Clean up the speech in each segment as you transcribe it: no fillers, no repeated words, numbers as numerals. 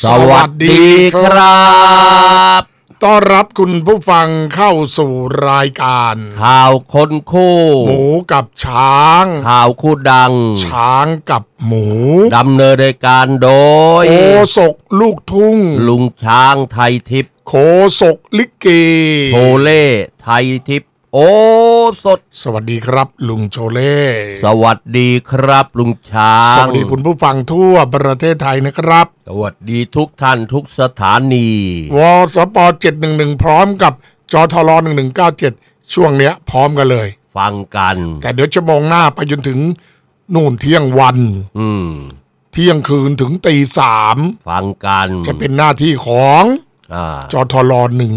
สวัสดีครับต้อนรับคุณผู้ฟังเข้าสู่รายการข่าวคนคู่หมูกับช้างข่าวคู่ดังช้างกับหมูดำเนินรายการโดยโฆษกลูกทุ่งลุงช้างไทยทิพย์โฆษกลิเกโชเล่ไทยทิพย์โอสดสวัสดีครับลุงโชเล่สวัสดีครับลุงช้างสวัสดีคุณผู้ฟังทั่วประเทศไทยนะครับสวัสดีทุกท่านทุกสถานีวสป711พร้อมกับจทร1197ช่วงเนี้ยพร้อมกันเลยฟังกันแต่เดี๋ยวชั่วโมงหน้าไปจนถึงนู่นเที่ยงวันเที่ยงคืนถึงตี 3 ฟังกันจะเป็นหน้าที่ของจทร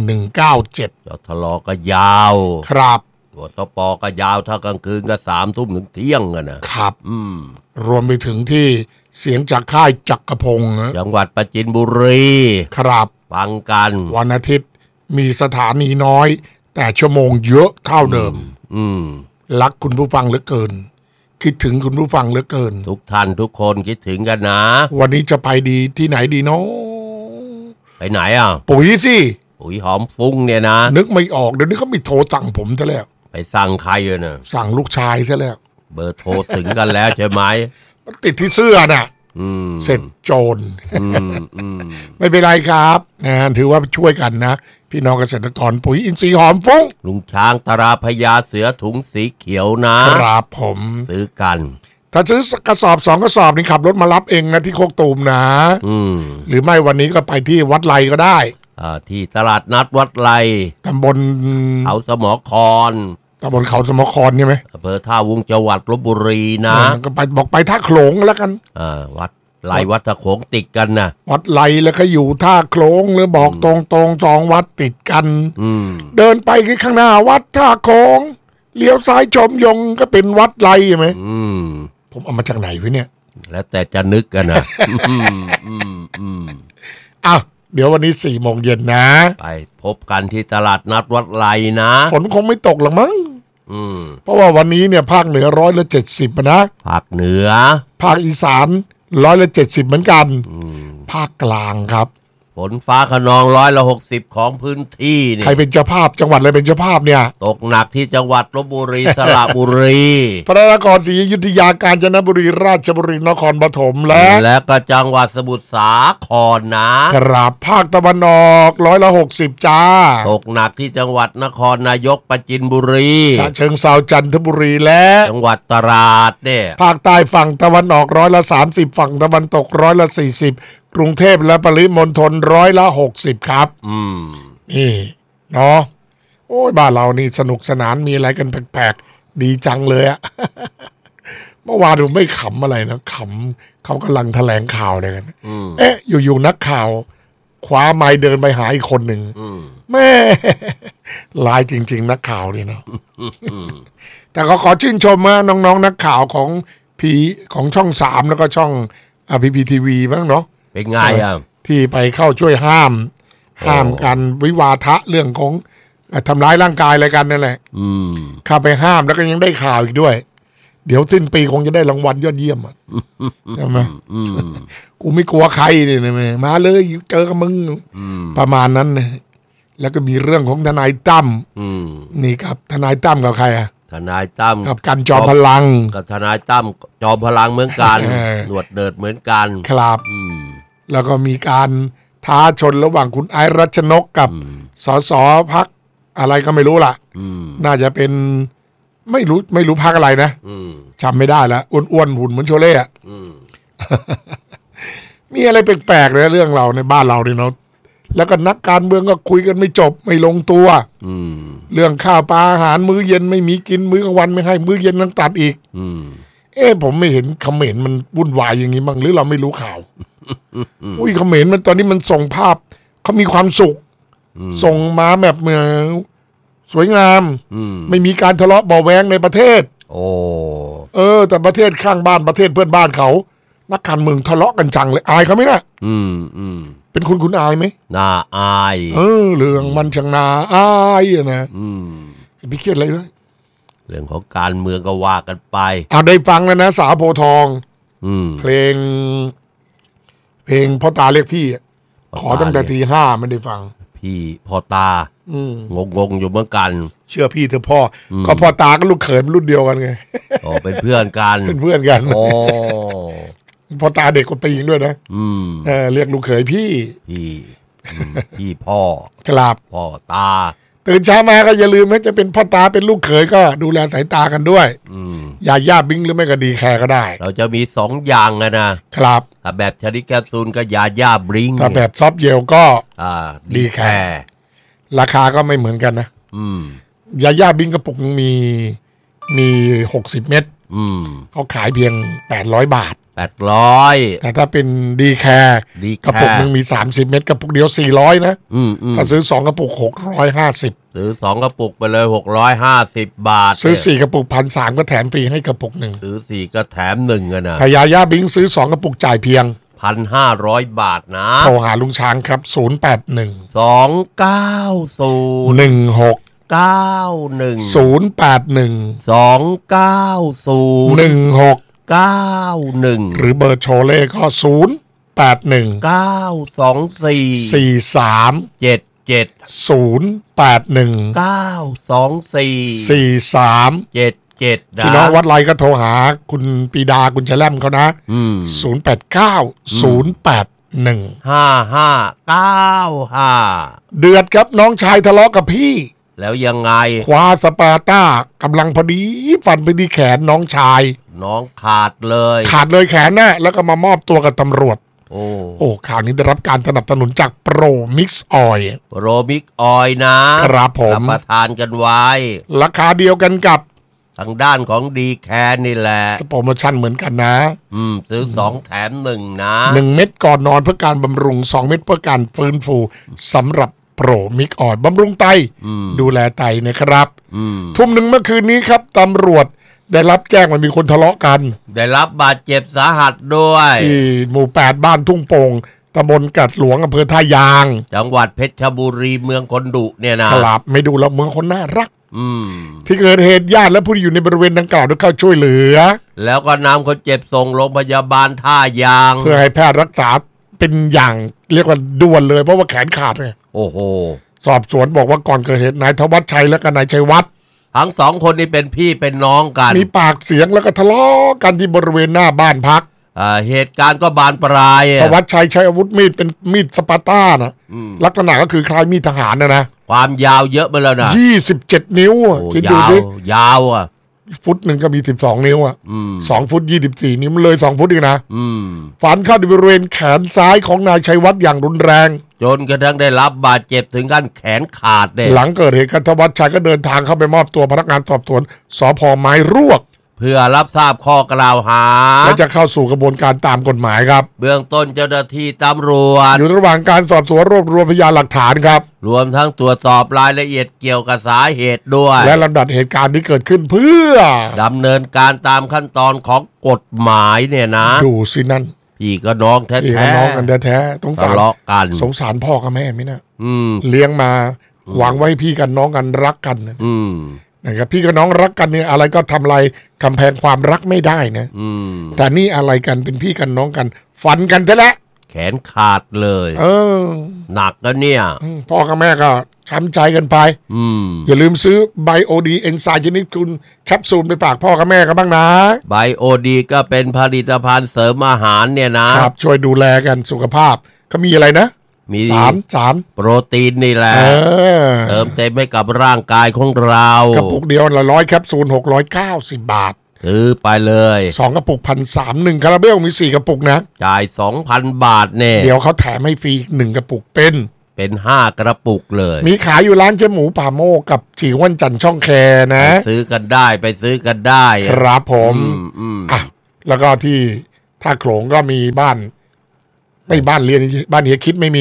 1197 จทรก็ยาวครับวสปก็ยาวถ้ากลางคืนก็3 ทุ่มถึงเที่ยงกันนะครับรวมไปถึงที่เสียงจากค่ายจักรพงศ์จังหวัดปราจีนบุรีครับฟังกันวันอาทิตย์มีสถานีน้อยแต่ชั่วโมงเยอะเท่าเดิมรักคุณผู้ฟังเหลือเกินคิดถึงคุณผู้ฟังเหลือเกินทุกท่านทุกคนคิดถึงกันนะวันนี้จะไปดีที่ไหนดีเนาะไปไหนปุ๋ยสิปุ๋ยหอมฟุ้งเนี่ยนะนึกไม่ออกเดี๋ยวนี้เขามีโทรสั่งผมซะแล้วไปสั่งใครเนอะสั่งลูกชายซะแล้วเบอร์โทรถึงกันแล้วใช่ไหมมันติดที่เสื้อน่ะเสร็จโจรไม่เป็นไรครับถือว่าช่วยกันนะพี่น้องเกษตรกรปุ๋ยอินทรีย์หอมฟุ้งลุงช้างตราพญาเสือถุงสีเขียวนะครับผมซื้อกันถ้าซื้อกระสอบ2 กระสอบนี่ขับรถมารับเองนะที่โคกตูมนะหรือไม่วันนี้ก็ไปที่วัดไร่ก็ได้ที่ตลาดนัดวัดไร่ตำบลเขาสมอครตำบลเขาสมอครใช่ไหมอำเภอท่าวุ้งจังหวัดลพบุรีนะก็ไปบอกไปท่าโขลงแล้วกันวัดไร่วัดท่าโขลงติดกันนะวัดไร่แล้วก็อยู่ท่าโขลงหรือบอกตรง2 วัดติดกันเดินไปข้างหน้าวัดท่าโขลงเลี้ยวซ้ายชมยงก็เป็นวัดไร่ใช่ไหมผมเอามาจากไหนวะเนี่ยแล้วแต่จะนึกกันนะอ้าวเดี๋ยววันนี้4 โมงเย็นนะไปพบกันที่ตลาดนัดวัดไร่นะฝนคงไม่ตกหรอกมั้งเพราะว่าวันนี้เนี่ยภาคเหนือ170นะภาคเหนือภาคอีสาน170เหมือนกันภาคกลางครับฝนฟ้าคะนอง160ของพื้นที่นี่ใครเป็นเจ้าภาพจังหวัดอะไรเป็นเจ้าภาพเนี่ยตกหนักที่จังหวัดลพบุรีสระบุรีพระนครศรีอยุธยากาญจนบุรีราชบุรีนครปฐมและก็จังหวัดสมุทรสาครนะครับภาคตะวันออก160จ้าตกหนักที่จังหวัดนครนายกปราจีนบุรีฉะเชิงเทราจันทบุรีและจังหวัดตราดเนี่ยภาคใต้ฝั่งตะวันออก30%ฝั่งตะวันตก40%กรุงเทพและปริมณฑล60%ครับนี่เนาะโอ้ยบ้านเรานี่สนุกสนานมีอะไรกันแปลกๆดีจังเลยอะเมื่อวานผมไม่ขำอะไรนะขำเขากำลังแถลงข่าวอะไรกันอยู่ๆนักข่าวคว้าไมค์เดินไปหาอีกคนหนึ่งแม่ลายจริงๆนักข่าวนี่เนาะแต่ก็ขอชื่นชมนะน้องๆนักข่าวของของช่อง3แล้วก็ช่องPPTV บ้างเนาะเป็นไงที่ไปเข้าช่วยห้ามกันวิวาทะเรื่องของทำร้ายร่างกายอะไรกันนั่นแหละเข้าไปห้ามแล้วก็ยังได้ข่าวอีกด้วยเดี๋ยวสิ้นปีคงจะได้รางวัลยอดเยี่ยมใช่ไหมกูไม่กลัวใครเลยนะมาเลยเจอกับมึงประมาณนั้นนะแล้วก็มีเรื่องของทนายตั้มนี่ครับทนายตั้มกับใครทนายตั้มกับกันจอมพลังกับทนายตั้มจอมพลังเหมือนกันหนวดเดิดเหมือนกันครับแล้วก็มีการท้าชนระหว่างคุณไอซ์รัชนกกับสสพรรคอะไรก็ไม่รู้ล่ะน่าจะเป็นไม่รู้พรรคอะไรนะจำไม่ได้แล้วอ้วนๆหุ่นเหมือนโชเล่อะมีอะไรแปลกๆเลยเรื่องเราในบ้านเราเนี่ยเนาะแล้วก็นักการเมืองก็คุยกันไม่จบไม่ลงตัวเรื่องข้าวปลาอาหารมื้อเย็นไม่มีกินมื้อกลางวันไม่ให้มื้อเย็นต้องตัดอีกผมไม่เห็นเขมรมันวุ่นวายอย่างนี้บ้างหรือเราไม่รู้ข่าวเขมรมันตอนนี้มันส่งภาพเขามีความสุขส่งมาแบบเมืองสวยงามไม่มีการทะเลาะเบาแวงในประเทศแต่ประเทศข้างบ้านประเทศเพื่อนบ้านเขานักการเมืองทะเลาะกันจังเลยอายเขาไหมนะเป็นคุณอายไหมน่าอายเรื่องมันช่างน่าอายนะจะไปเครียดอะไรด้วยเรื่องของการเมืองก็ว่ากันไปได้ฟังแล้วนะสาวโพทองเพลงพ่อตาเรียกพี่ขอตั้งแต่ตี 5ไม่ได้ฟังพี่พ่อตางงอยู่เหมือนกันเชื่อพี่เถอะพ่อก็พ่อตาก็ลูกเขยรุ่นเดียวกันไงอ๋อเป็นเพื่อนกันเป็นเพื่อนกันโอ้พ่อตาเด็กกว่าตีงด้วยนะเรียกลูกเขยพี่พ่อครับพ่อตาตื่นเช้ามาก็อย่าลืมนะจะเป็นพ่อตาเป็นลูกเขยก็ดูแลสายตากันด้วยย่าบิงหรือไม่ก็ดีแคร์ก็ได้เราจะมี2อย่างนะครับถ้าแบบชนิดแคปซูลก็ย่าบิงถ้าแบบซอฟเยลก็ดีแคร์ราคาก็ไม่เหมือนกันนะย่าบิงกระปุกมี60 เม็ดเขาขายเพียง800 บาทแต่ถ้าเป็นดีแคร์กระปุกนึงมี30 เม็ดกระปุกเดียว400นะถ้าซื้อ2กระปุก650 ซื้อ2กระปุกไปเลย650 บาทซื้อ4กระปุก 1,300 ก็แถมฟรีให้กระปุกนึงซื้อ4ก็แถม1อ่ะนะถ้ายาบิงซื้อ2กระปุกจ่ายเพียง 1,500 บาทนะโทรหาลุงช้างครับ081 290 16 91 081 290 16 91 หรือเบอร์โชเล่ก็081 924 43 77 081 924 43 77 พี่น้องวัดไรก็โทรหาคุณปีดาคุณแชล่มเขานะ089 081 5595 เดือดครับน้องชายทะเลาะกับพี่แล้วยังไงคว้าสปาร์ต้ากำลังพอดีฟันไปที่แขนน้องชายน้องขาดเลยแขนน่ะแล้วก็มามอบตัวกับตำรวจโอ้ข่าวนี้ได้รับการสนับสนุนจากโปรมิกซ์ออยนะครับผมรับประทานกันไว้ราคาเดียวกันกับทางด้านของดีแคร์นี่แหละโปรโมชั่นเหมือนกันนะซื้อ2แถม1นะ 1 เม็ดก่อนนอนเพื่อการบำรุง2 เม็ดเพื่อการฟื้นฟูสำหรับโปรมิกออยบำรุงไตดูแลไตนะครับทุ่มหนึ่งเมื่อคืนนี้ครับตำรวจได้รับแจ้งว่ามีคนทะเลาะกันได้รับบาดเจ็บสาหัสด้วยที่หมู่8บ้านทุ่งโป่งตำบลกัดหลวงอำเภอท่ายางจังหวัดเพชรบุรีเมืองคนดุเนี่ยนะครับไม่ดูแล้วเมืองคนน่ารักที่เกิดเหตุญาติและผู้ที่อยู่ในบริเวณดังกล่าวได้เข้าช่วยเหลือแล้วก็นำคนเจ็บส่งโรงพยาบาลท่ายางเพื่อให้แพทย์รักษาเป็นอย่างเรียกว่าด่วนเลยเพราะว่าแขนขาดไงโอ้โหสอบสวนบอกว่าก่อนเกิดเหตุนายธวัชชัยและก็นายชัยวัฒน์ทั้ง2คนนี้เป็นพี่เป็นน้องกันมีปากเสียงแล้วก็ทะเลาะกันที่บริเวณหน้าบ้านพักเหตุการณ์ก็บานปลายธวัชชัยใช้อาวุธมีดเป็นมีดสปาร์ต้านะลักษณะก็คือคล้ายมีดทหารนะความยาวเยอะไปแล้วนะ 27 นิ้วคิดดูสิยาวฟุตหนึ่งก็มี12 นิ้ว2 ฟุต 24 นิ้วมันเลย2 ฟุตอีกนะฝันเข้าที่บริเวณแขนซ้ายของนายชัยวัฒน์อย่างรุนแรงจนกระทั่งได้รับบาดเจ็บถึงขั้นแขนขาดเลยหลังเกิดเหตุธวัชชัยก็เดินทางเข้าไปมอบตัวพนักงานสอบสวนสภ.ไม้รวกเพื่อรับทราบข้อกล่าวหาและจะเข้าสู่กระบวนการตามกฎหมายครับเบื้องต้นเจ้าหน้าที่ตำรวจอยู่ระหว่างการสอบสวนรวบรวมพยานหลักฐานครับรวมทั้งตรวจสอบรายละเอียดเกี่ยวกับสาเหตุด้วยและลำดับเหตุการณ์ที่เกิดขึ้นเพื่อดำเนินการตามขั้นตอนของกฎหมายเนี่ยนะดูสินั่นพี่ก็น้องแท้ๆน้องกันแท้ๆสงสารกันสงสารพ่อกับแม่ไหมนะเลี้ยงมาหวังไว้พี่กันน้องกันรักกันนะครับพี่กับน้องรักกันเนี่ยอะไรก็ทำลายกำแพงความรักไม่ได้นะแต่นี่อะไรกันเป็นพี่กันน้องกันฟันกันซะแล้วแขนขาดเลยหนักแล้วเนี่ยพ่อกับแม่ก็ช้ำใจกันไปอย่าลืมซื้อไบโอดีเอนไซม์ชนิดคุณแคปซูลไปฝากพ่อกับแม่กันบ้างนะไบโอดีก็เป็นผลิตภัณฑ์เสริมอาหารเนี่ยนะครับช่วยดูแลกันสุขภาพก็มีอะไรนะมีสารโปรตีนนี่แหละเติมเต็มให้กับร่างกายของเรากระปุกเดียวละ100แคปซูล690 บาทซื้อไปเลย 2กระปุก 1,300 1คาราเบลมี4กระปุกนะจ่าย 2,000 บาทเนี่ยเดี๋ยวเขาแถมให้ฟรีอีก1กระปุกเป็น 5กระปุกเลยมีขายอยู่ร้านเจ๊หมูป่าโมกกับฉีวันจันทร์ช่องแคนะไปซื้อกันได้ครับผมอ่ะแล้วก็ที่ท่าโขลงก็มีบ้านไม่บ้านเรียนบ้านเฮียคิดไม่มี